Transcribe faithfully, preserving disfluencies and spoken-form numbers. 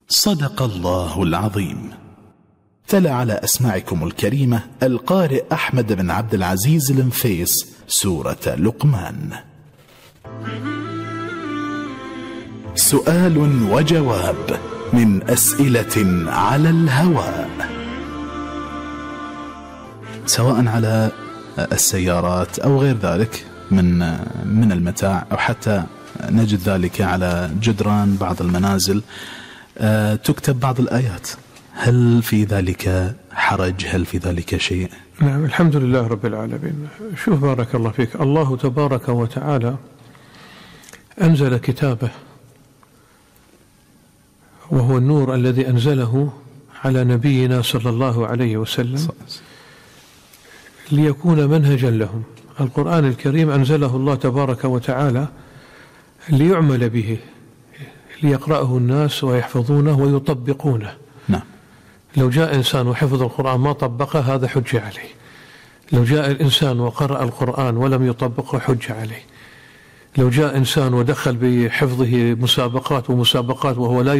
صدق الله العظيم. تلا على أسماعكم الكريمة القارئ أحمد بن عبد العزيز النفيس سورة لقمان. سؤال وجواب من أسئلة على الهواء، سواء على السيارات أو غير ذلك من من المتاع، أو حتى نجد ذلك على جدران بعض المنازل تكتب بعض الآيات. هل في ذلك حرج؟ هل في ذلك شيء؟ نعم، الحمد لله رب العالمين. شوف بارك الله فيك، الله تبارك وتعالى أنزل كتابه، وهو النور الذي أنزله على نبينا صلى الله عليه وسلم ليكون منهجا لهم. القرآن الكريم أنزله الله تبارك وتعالى ليعمل به، ليقرأه الناس ويحفظونه ويطبقونه. نعم. لو جاء إنسان وحفظ القرآن ما طبقه هذا حجة عليه. لو جاء الإنسان وقرأ القرآن ولم يطبقه حجة عليه. لو جاء إنسان ودخل بحفظه مسابقات ومسابقات وهو لا